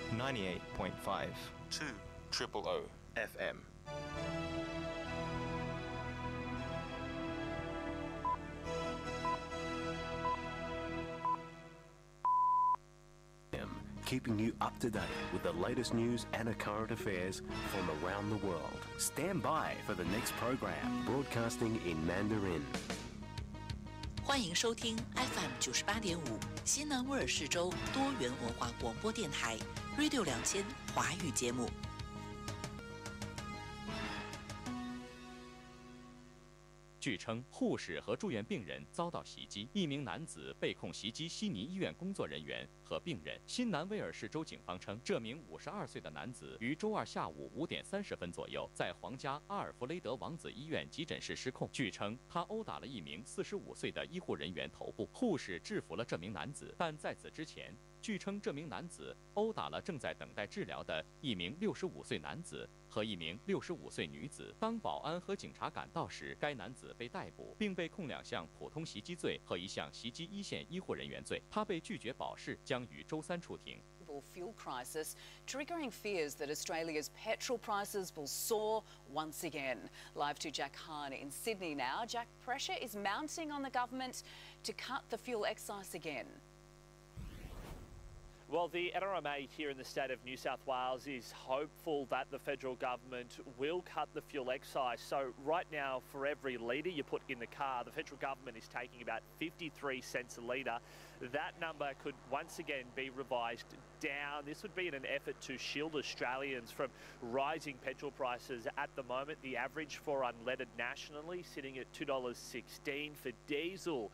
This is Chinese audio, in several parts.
98.5 2 FM。 Keeping you up to date with the latest news and current affairs from around the world. Stand by for the next program, broadcasting in Mandarin. 欢迎收听 FM 98.5西南威尔士州多元文化广播电台 Radio 2000华语节目。 据称，护士和住院病人遭到袭击，一名男子被控袭击悉尼医院工作人员和病人。新南威尔士州警方称，这名52岁的男子于周二下午5点30分左右，在皇家阿尔弗雷德王子医院急诊室失控。据称，他殴打了一名45岁的医护人员头部，护士制服了这名男子，但在此之前，据称这名男子殴打了正在等待治疗的一名65岁男子和一名65岁女子。当保安和警察赶到时，该男子被逮捕，并被控2项普通袭击罪和1项袭击一线医护人员罪。他被拒绝保释，将于周3出庭。 Fuel crisis triggering fears that Australia's petrol prices will soar once again. Live to Jack Hahn in Sydney now. Jack, pressure is mounting on the government to cut the fuel excise again. Well, the NRMA here in the state of New South Wales is hopeful that the federal government will cut the fuel excise. So right now, for every litre you put in the car, the federal government is taking about 53 cents a litre. That number could once again be revised down. This would be in an effort to shield Australians from rising petrol prices. At the moment, the average for unleaded nationally sitting at $2.16 for diesel.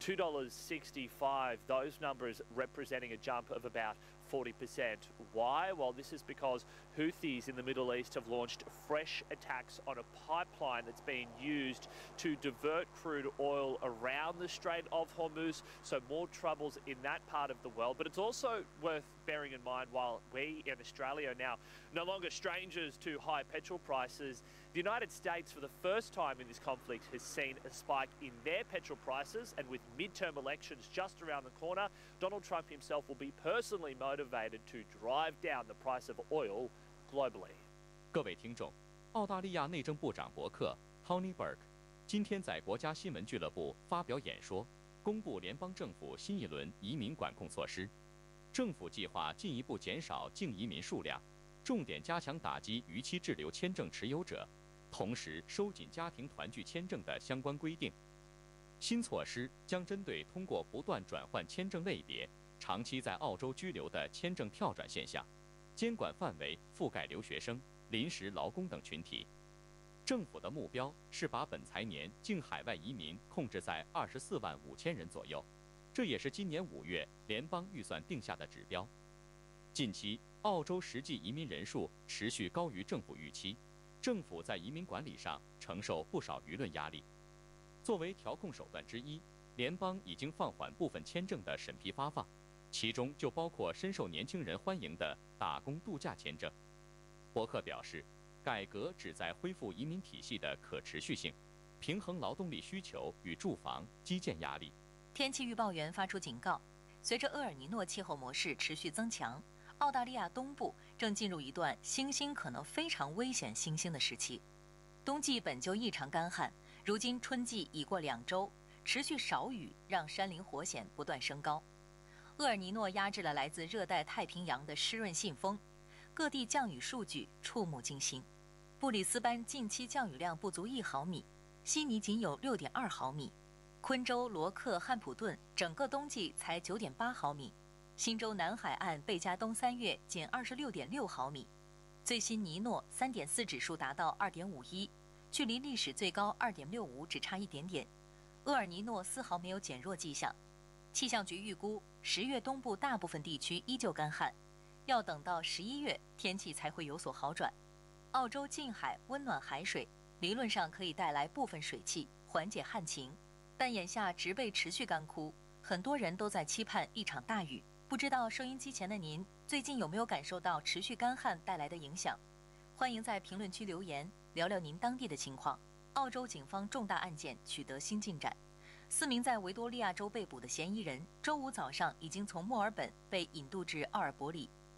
$2.65, those numbers representing a jump of about 40%. Why? Well, this is because Houthis in the Middle East have launched fresh attacks on a pipeline that's being used to divert crude oil around the Strait of Hormuz, so more troubles in that part of the world. But it's also worth bearing in mind, while we in Australia are now no longer strangers to high petrol prices, the United States, for the first time in this conflict, has seen a spike in their petrol prices, and with midterm elections just around the corner, Donald Trump himself will be personally motivated to drive down the price of oil globally. 各位听众，澳大利亚内政部长伯克 Tony Burke 今天在国家新闻俱乐部发表演说，公布联邦政府新一轮移民管控措施。政府计划进一步减少净移民数量，重点加强打击逾期滞留签证持有者，同时收紧家庭团聚签证的相关规定。新措施将针对通过不断转换签证类别，长期在澳洲居留的签证跳转现象，监管范围覆盖留学生、临时劳工等群体。政府的目标是把本财年净海外移民控制在24万5千人左右，这也是今年5月联邦预算定下的指标。近期，澳洲实际移民人数持续高于政府预期，政府在移民管理上承受不少舆论压力。作为调控手段之一，联邦已经放缓部分签证的审批发放，其中就包括深受年轻人欢迎的打工度假签证。伯克表示，改革旨在恢复移民体系的可持续性，平衡劳动力需求与住房、基建压力。 天气预报员发出警告，随着厄尔尼诺气候模式持续增强，澳大利亚东部正进入一段新兴可能非常危险新兴的时期。冬季本就异常干旱，如今春季已过2周，持续少雨让山林火险不断升高。厄尔尼诺压制了来自热带太平洋的湿润信风，各地降雨数据触目惊心。布里斯班近期降雨量不足1毫米，悉尼仅有6.2毫米，昆州、罗克、汉普顿整个冬季才9.8毫米，新州南海岸贝加东3月仅26.6毫米。最新尼诺 3.4 指数达到 2.51， 距离历史最高 2.65 只差一点点。厄尔尼诺丝毫没有减弱迹象。气象局预估10月东部大部分地区依旧干旱，要等到11月天气才会有所好转。澳洲近海温暖海水理论上可以带来部分水汽，缓解旱情，但眼下植被持续干枯，很多人都在期盼一场大雨。不知道收音机前的您最近有没有感受到持续干旱带来的影响？欢迎在评论区留言，聊聊您当地的情况。澳洲警方重大案件取得新进展，4名在维多利亚州被捕的嫌疑人，周五早上已经从墨尔本被引渡至奥尔伯里。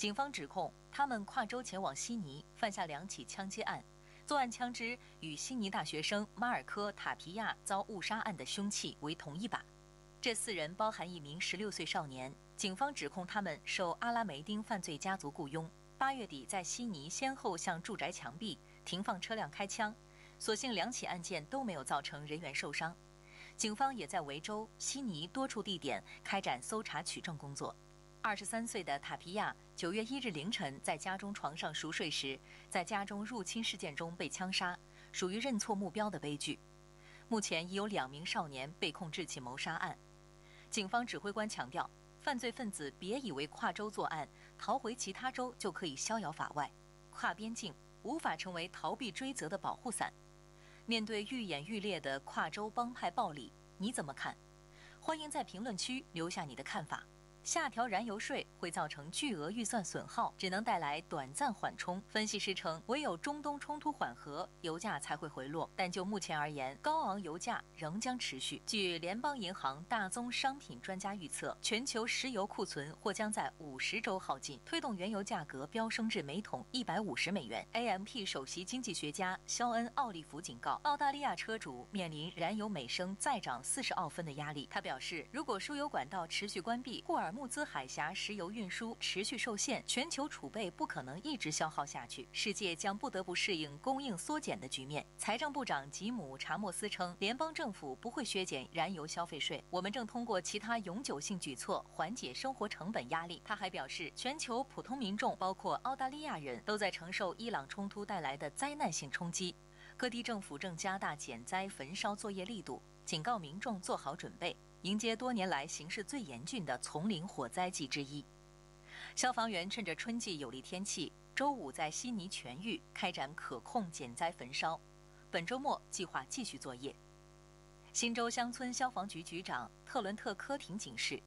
警方指控他们跨州前往悉尼，犯下2起枪击案，作案枪支与悉尼大学生马尔科·塔皮亚遭误杀案的凶器为同一把。这4人包含一名16岁少年。警方指控他们受阿拉梅丁犯罪家族雇佣，8月底在悉尼先后向住宅墙壁、停放车辆开枪，所幸2起案件都没有造成人员受伤。警方也在维州、悉尼多处地点开展搜查取证工作。23岁的塔皮亚9月1日凌晨在家中床上熟睡时，在家中入侵事件中被枪杀，属于认错目标的悲剧。目前已有2名少年被控这起谋杀案。警方指挥官强调，犯罪分子别以为跨州作案，逃回其他州就可以逍遥法外，跨边境无法成为逃避追责的保护伞。面对愈演愈烈的跨州帮派暴力，你怎么看？欢迎在评论区留下你的看法。下调燃油税会造成巨额预算损耗，只能带来短暂缓冲。分析师称，唯有中东冲突缓和，油价才会回落。但就目前而言，高昂油价仍将持续。据联邦银行大宗商品专家预测，全球石油库存或将在50周耗尽，推动原油价格飙升至每桶150美元。AMP 首席经济学家肖恩·奥利弗警告，澳大利亚车主面临燃油每升再涨40澳分的压力。他表示，如果输油管道持续关闭，霍尔木兹海峡石油运输持续受限，全球储备不可能一直消耗下去，世界将不得不适应供应缩减的局面。财政部长吉姆·查莫斯称，联邦政府不会削减燃油消费税，我们正通过其他永久性举措缓解生活成本压力。他还表示，全球普通民众，包括澳大利亚人，都在承受伊朗冲突带来的灾难性冲击。各地政府正加大减灾焚烧作业力度，警告民众做好准备，迎接多年来形势最严峻的丛林火灾季之一。消防员趁着春季有利天气，周5在悉尼全域开展可控减灾焚烧，本周末计划继续作业。新州乡村消防局局长特伦特·科廷警示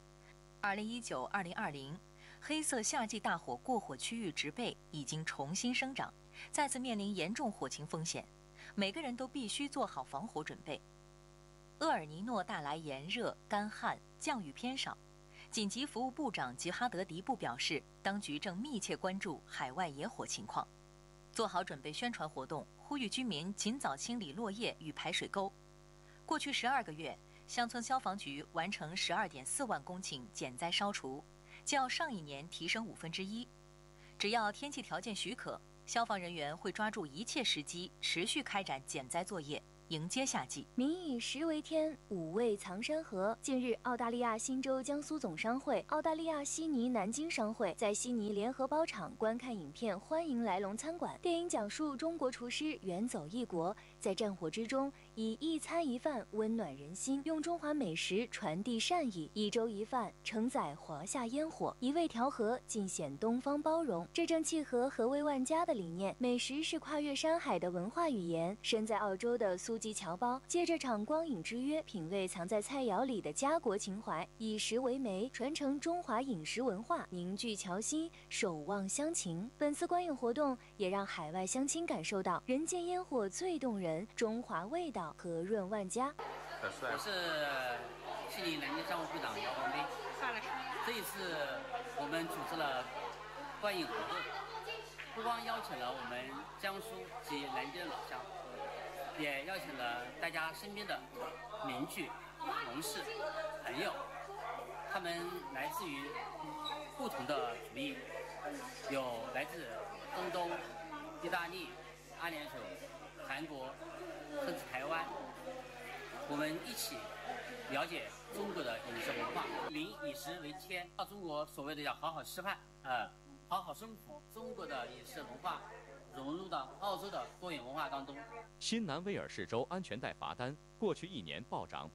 ，2019-2020黑色夏季大火过火区域植被已经重新生长，再次面临严重火情风险，每个人都必须做好防火准备。厄尔尼诺带来炎热、干旱，降雨偏少。紧急服务部长吉哈德·迪布表示，当局正密切关注海外野火情况，做好准备宣传活动，呼吁居民尽早清理落叶与排水沟。过去12个月，乡村消防局完成12.4万公顷减灾烧除，较上一年提升1/5。只要天气条件许可，消防人员会抓住一切时机，持续开展减灾作业，迎接夏季。 民以食为天，五味藏山河。近日，澳大利亚新州江苏总商会、澳大利亚悉尼南京商会在悉尼联合包场观看影片《欢迎来龙餐馆》。电影讲述中国厨师远走异国，在战火之中以一餐一饭温暖人心，用中华美食传递善意，一粥一饭承载华夏烟火，一味调和尽显东方包容。这正契合和味万家的理念，美食是跨越山海的文化语言。身在澳洲的苏基侨胞借这场光影之约，品味藏在菜肴里的家国情怀，以食为媒，传承中华饮食文化，凝聚侨心，守望乡情。本次观影活动也让海外乡亲感受到人间烟火最动人，中华味道和润万家。 我是悉尼南京商会会长姚王飞。这一次我们组织了观影活动，不光邀请了我们江苏及南京的老乡，也邀请了大家身边的邻居、同事、朋友，他们来自于不同的族裔，有来自中东、意大利、阿联酋、韩国，甚至台湾。我们一起了解中国的饮食文化，民以食为天，到中国所谓的要好好吃饭，好好生活。中国的饮食文化融入到澳洲的多元文化当中。 新南威尔士州安全带罚单过去1年暴涨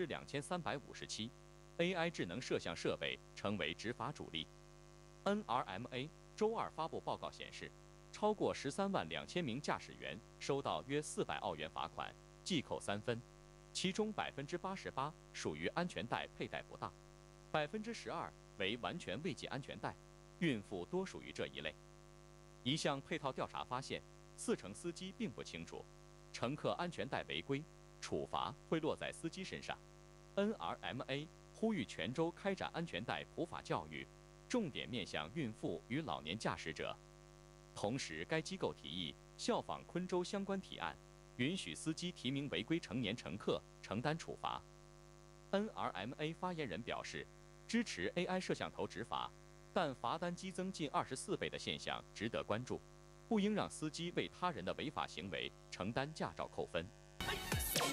2357%， AI 智能摄像设备成为执法主力。NRMA 周2发布报告显示，超过13万2千名驾驶员收到约400澳元罚款，记扣3分，其中88%属于安全带佩戴不当，12%为完全未系安全带，孕妇多属于这一类。一项配套调查发现，4成司机并不清楚乘客安全带违规，处罚会落在司机身上。NRMA 呼吁全州开展安全带普法教育， 重点面向孕妇与老年驾驶者。同时，该机构提议效仿昆州相关提案，允许司机提名违规成年乘客承担处罚。NRMA 发言人表示，支持 AI 摄像头执法，但罚单激增近24倍的现象值得关注，不应让司机为他人的违法行为承担驾照扣分。